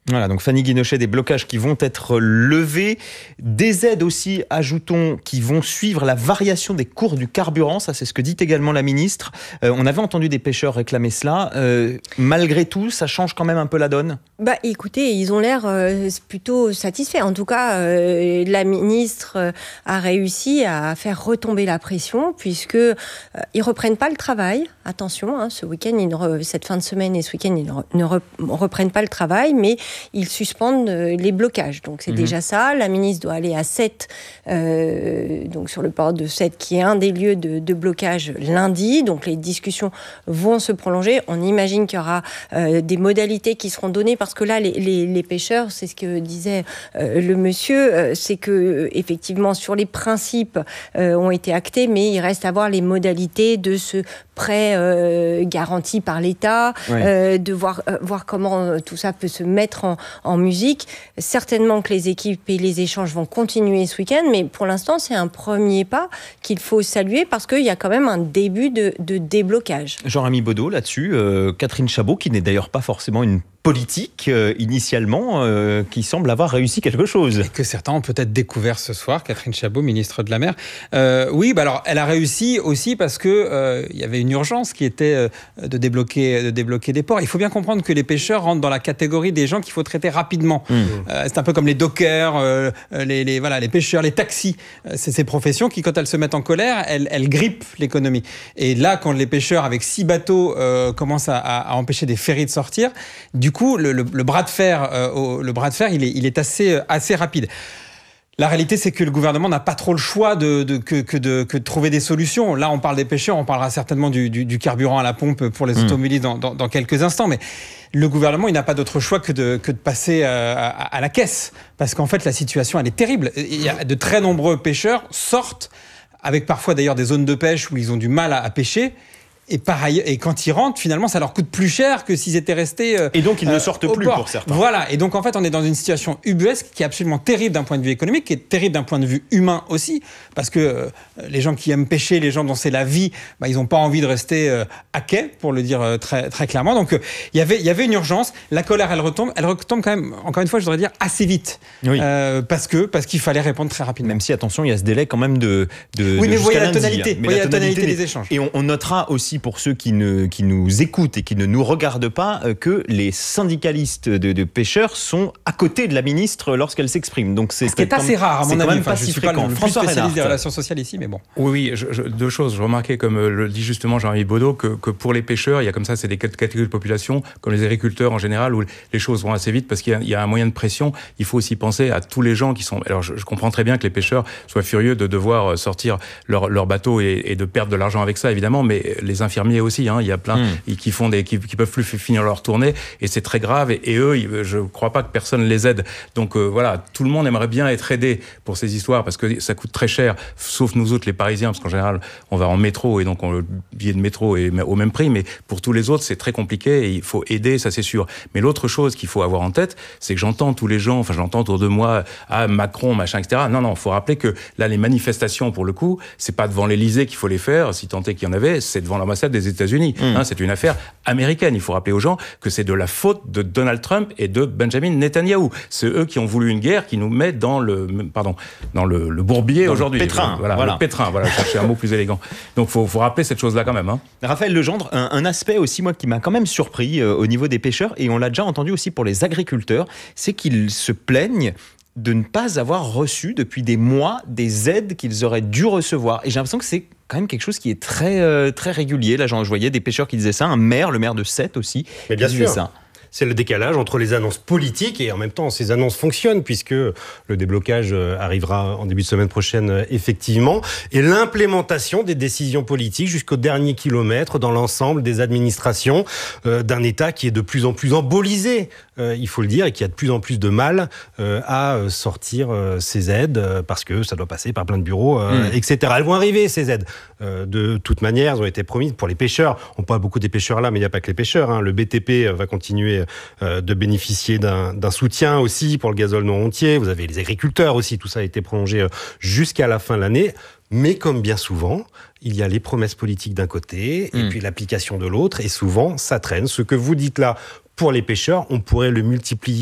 Voilà, donc Fanny Guinochet, des blocages qui vont être levés, des aides aussi, ajoutons, qui vont suivre la variation des cours du carburant, ça c'est ce que dit également la ministre. On avait entendu des pêcheurs réclamer cela. Malgré tout, ça change quand même un peu la donne ? Écoutez, ils ont l'air plutôt satisfaits. En tout cas, la ministre a réussi à faire retomber la pression puisque ils reprennent pas le travail. Attention, ce week-end, cette fin de semaine et ce week-end, ils ne reprennent pas le travail, mais ils suspendent les blocages. Donc c'est déjà ça. La ministre doit aller à Sète, donc sur le port de Sète, qui est un des lieux de blocage lundi. Donc les discussions vont se prolonger. On imagine qu'il y aura des modalités qui seront données parce que là, les pêcheurs, c'est ce que disait le monsieur, c'est que effectivement sur les principes ont été actés, mais il reste à voir les modalités de ce prêt garanti par l'État, de voir comment tout ça peut se mettre en musique. Certainement que les équipes et les échanges vont continuer ce week-end, mais pour l'instant, c'est un premier pas qu'il faut saluer parce qu'il y a quand même un début de déblocage. Jean-Rémy Baudot, là-dessus, Catherine Chabot, qui n'est d'ailleurs pas forcément une politique initialement, qui semble avoir réussi quelque chose. Et que certains ont peut-être découvert ce soir, Catherine Chabot, ministre de la Mer. Oui, alors elle a réussi aussi parce que il y avait une urgence qui était de débloquer des ports. Il faut bien comprendre que les pêcheurs rentrent dans la catégorie des gens qu'il faut traiter rapidement. C'est un peu comme les dockers, les pêcheurs, les taxis. C'est ces professions qui, quand elles se mettent en colère, elles grippent l'économie. Et là, quand les pêcheurs avec 6 bateaux commencent à empêcher des ferries de sortir, du coup, le bras de fer, il est assez rapide. La réalité, c'est que le gouvernement n'a pas trop le choix que de trouver des solutions. Là, on parle des pêcheurs, on parlera certainement du carburant à la pompe pour les automobilistes dans quelques instants. Mais le gouvernement, il n'a pas d'autre choix que de passer à la caisse. Parce qu'en fait, la situation, elle est terrible. Il y a de très nombreux pêcheurs sortent, avec parfois d'ailleurs des zones de pêche où ils ont du mal à pêcher. Et pareil, et quand ils rentrent, finalement, ça leur coûte plus cher que s'ils étaient restés et donc ils ne sortent plus port. Pour certains. Voilà, et donc en fait, on est dans une situation ubuesque qui est absolument terrible d'un point de vue économique, qui est terrible d'un point de vue humain aussi, parce que les gens qui aiment pêcher, les gens dont c'est la vie, ils n'ont pas envie de rester à quai, pour le dire très, très clairement. Donc il y avait une urgence, la colère, elle retombe quand même, encore une fois, je voudrais dire, assez vite. Oui. Parce qu'il fallait répondre très rapidement. Même si, attention, il y a ce délai quand même de oui, mais vous voyez la tonalité, la tonalité des échanges. Et on notera aussi pour ceux qui nous écoutent et qui ne nous regardent pas, que les syndicalistes de pêcheurs sont à côté de la ministre lorsqu'elle s'exprime. Donc ce qui est assez rare, à mon avis. Pas si je suis pas le plus spécialiste des relations sociales ici, mais bon. Oui, deux choses. Je remarquais, comme le dit justement Jean-Rémy Baudot, que pour les pêcheurs, il y a comme ça, c'est des catégories de population, comme les agriculteurs en général, où les choses vont assez vite parce qu'il y a un moyen de pression. Il faut aussi penser à tous les gens qui sont... Alors, je comprends très bien que les pêcheurs soient furieux de devoir sortir leur bateau et de perdre de l'argent avec ça, évidemment, mais les infirmiers aussi, il y a plein qui peuvent plus finir leur tournée, et c'est très grave, et eux, je crois pas que personne les aide. Donc voilà, tout le monde aimerait bien être aidé pour ces histoires, parce que ça coûte très cher, sauf nous autres les Parisiens, parce qu'en général on va en métro, et donc le billet de métro est au même prix, mais pour tous les autres c'est très compliqué, et il faut aider, ça c'est sûr. Mais l'autre chose qu'il faut avoir en tête, c'est que j'entends tous les gens, j'entends autour de moi, Macron, machin, etc. Non, faut rappeler que là les manifestations, pour le coup, c'est pas devant l'Élysée qu'il faut les faire, si tant est qu'il y en avait, c'est devant l'ambassade des États-Unis. C'est une affaire américaine. Il faut rappeler aux gens que c'est de la faute de Donald Trump et de Benjamin Netanyahou. C'est eux qui ont voulu une guerre qui nous met dans le bourbier aujourd'hui. Le pétrin. Le pétrin. Voilà, chercher un mot plus élégant. Donc, faut rappeler cette chose-là quand même. Raphaël Legendre, un aspect aussi, moi, qui m'a quand même surpris au niveau des pêcheurs, et on l'a déjà entendu aussi pour les agriculteurs, c'est qu'ils se plaignent de ne pas avoir reçu depuis des mois des aides qu'ils auraient dû recevoir. Et j'ai l'impression que c'est quand même quelque chose qui est très, très régulier. Là, je voyais des pêcheurs qui disaient ça, le maire de Sète aussi. Mais bien sûr. Ça. C'est le décalage entre les annonces politiques et en même temps ces annonces fonctionnent puisque le déblocage arrivera en début de semaine prochaine effectivement, et l'implémentation des décisions politiques jusqu'au dernier kilomètre dans l'ensemble des administrations d'un État qui est de plus en plus embolisé, il faut le dire, et qui a de plus en plus de mal à sortir ces aides parce que ça doit passer par plein de bureaux, etc. Elles vont arriver ces aides. De toute manière, elles ont été promises pour les pêcheurs. On parle beaucoup des pêcheurs là, mais il n'y a pas que les pêcheurs. Le BTP va continuer de bénéficier d'un soutien aussi pour le gazole non routier. Vous avez les agriculteurs aussi, tout ça a été prolongé jusqu'à la fin de l'année. Mais comme bien souvent, il y a les promesses politiques d'un côté et puis l'application de l'autre, et souvent ça traîne. Ce que vous dites là pour les pêcheurs, on pourrait le multiplier